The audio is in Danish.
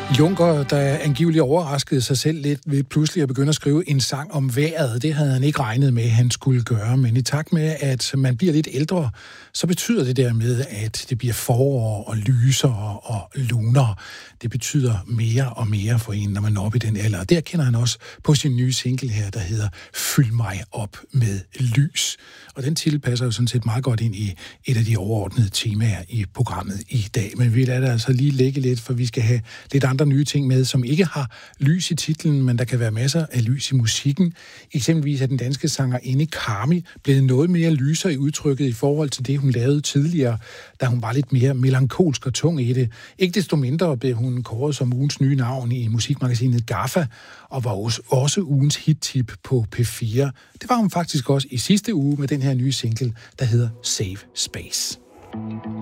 Juncker, der angiveligt overraskede sig selv lidt ved pludselig at begynde at skrive en sang om vejret. Det havde han ikke regnet med, han skulle gøre. Men i takt med, at man bliver lidt ældre, så betyder det dermed, at det bliver forår og lysere og lunere. Det betyder mere og mere for en, når man er oppe i den alder. Og der kender han også på sin nye single her, der hedder Fyld mig op med lys. Og den titel passer jo sådan set meget godt ind i et af de overordnede temaer i programmet i dag. Men vi lader det altså lige ligge lidt, for vi skal have lidt andre nye ting med, som ikke har lys i titlen, men der kan være masser af lys i musikken. Eksempelvis er den danske sangerinde Karmi blevet noget mere lyser i udtrykket i forhold til det, hun lavede tidligere, da hun var lidt mere melankolsk og tung i det. Ikke desto mindre blev hun kåret som ugens nye navn i musikmagasinet GAFFA, og var også ugens hit-tip på P4. Det var hun faktisk også i sidste uge med den her nye single, der hedder Save Space.